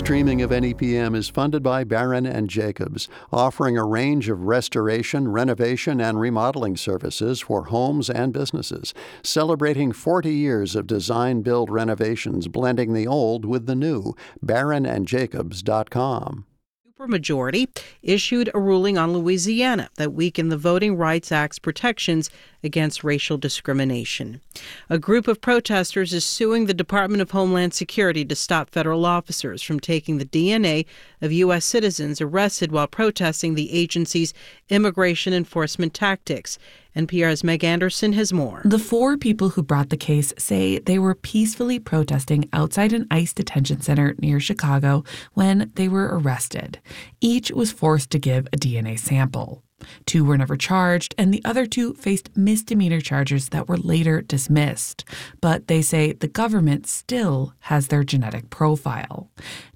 streaming of NEPM is funded by Barron and Jacobs, offering a range of restoration, renovation, and remodeling services for homes and businesses, celebrating 40 years of design-build renovations, blending the old with the new. BarronandJacobs.com. Supermajority issued a ruling on Louisiana that weakened the Voting Rights Act's protections against racial discrimination. A group of protesters is suing the Department of Homeland Security to stop federal officers from taking the DNA of U.S. citizens arrested while protesting the agency's immigration enforcement tactics. NPR's Meg Anderson has more. The 4 people who brought the case say they were peacefully protesting outside an ICE detention center near Chicago when they were arrested. Each was forced to give a DNA sample. 2 were never charged, and the other 2 faced misdemeanor charges that were later dismissed. But they say the government still has their genetic profile.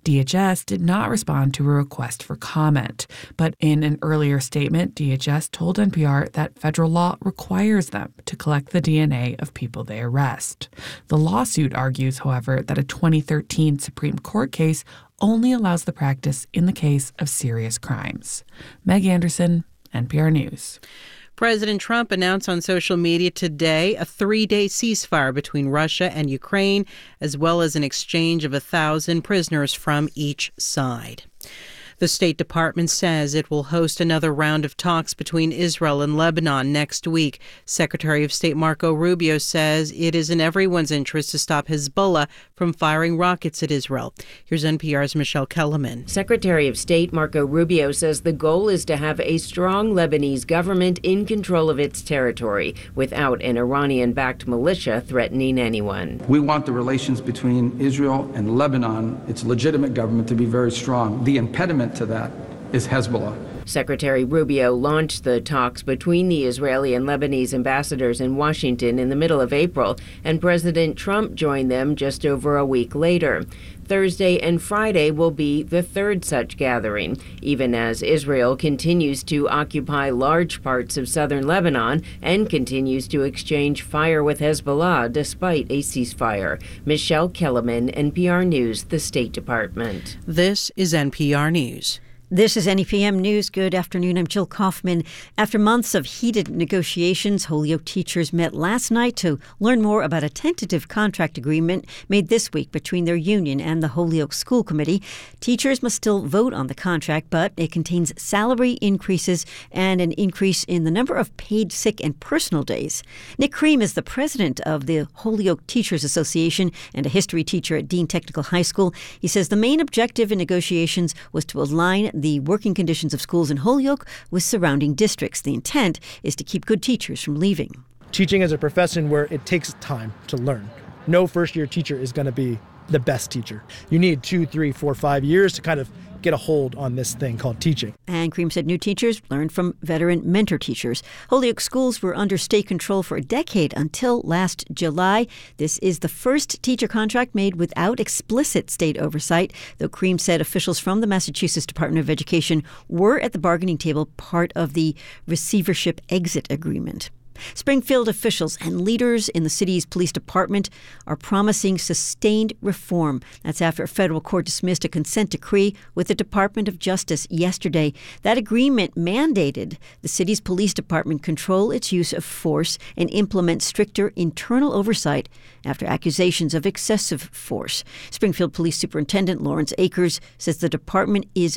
DHS did not respond to a request for comment, but in an earlier statement, DHS told NPR that federal law requires them to collect the DNA of people they arrest. The lawsuit argues, however, that a 2013 Supreme Court case only allows the practice in the case of serious crimes. Meg Anderson, NPR News. President Trump announced on social media today a 3-day ceasefire between Russia and Ukraine, as well as an exchange of 1,000 prisoners from each side. The State Department says it will host another round of talks between Israel and Lebanon next week. Secretary of State Marco Rubio says it is in everyone's interest to stop Hezbollah from firing rockets at Israel. Here's NPR's Michelle Kellerman. Secretary of State Marco Rubio says the goal is to have a strong Lebanese government in control of its territory without an Iranian-backed militia threatening anyone. We want the relations between Israel and Lebanon, its legitimate government, to be very strong. The impediment to that is Hezbollah. Secretary Rubio launched the talks between the Israeli and Lebanese ambassadors in Washington in the middle of April, and President Trump joined them just over a week later. Thursday and Friday will be the third such gathering, even as Israel continues to occupy large parts of southern Lebanon and continues to exchange fire with Hezbollah despite a ceasefire. Michelle Kellerman, NPR News, the State Department. This is NPR News. This is NEPM News. Good afternoon. I'm Jill Kaufman. After months of heated negotiations, Holyoke teachers met last night to learn more about a tentative contract agreement made this week between their union and the Holyoke School Committee. Teachers must still vote on the contract, but it contains salary increases and an increase in the number of paid sick and personal days. Nick Cream is the president of the Holyoke Teachers Association and a history teacher at Dean Technical High School. He says the main objective in negotiations was to align the working conditions of schools in Holyoke with surrounding districts. The intent is to keep good teachers from leaving. Teaching is a profession where it takes time to learn. No first-year teacher is going to be the best teacher. You need 2, 3, 4, 5 years to kind of get a hold on this thing called teaching. And Cream said new teachers learned from veteran mentor teachers. Holyoke schools were under state control for a decade until last July. This is the first teacher contract made without explicit state oversight, though Cream said officials from the Massachusetts Department of Education were at the bargaining table, part of the receivership exit agreement. Springfield officials and leaders in the city's police department are promising sustained reform. That's after a federal court dismissed a consent decree with the Department of Justice yesterday. That agreement mandated the city's police department control its use of force and implement stricter internal oversight after accusations of excessive force. Springfield Police Superintendent Lawrence Akers says the department is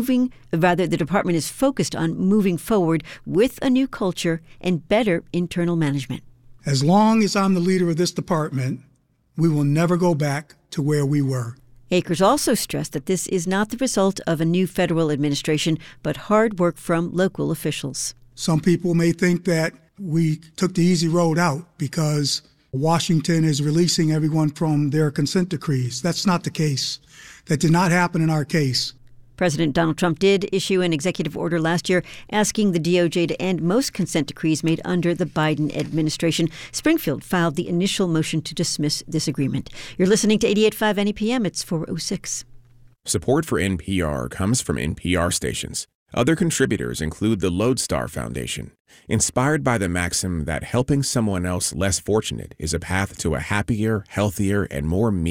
focused on moving forward with a new culture and better internal management. As long as I'm the leader of this department, we will never go back to where we were. Akers also stressed that this is not the result of a new federal administration, but hard work from local officials. Some people may think that we took the easy road out because Washington is releasing everyone from their consent decrees. That's not the case. That did not happen in our case. President Donald Trump did issue an executive order last year asking the DOJ to end most consent decrees made under the Biden administration. Springfield filed the initial motion to dismiss this agreement. You're listening to 88.5 NEPM. It's 4:06. Support for NPR comes from NPR stations. Other contributors include the Lodestar Foundation, inspired by the maxim that helping someone else less fortunate is a path to a happier, healthier, and more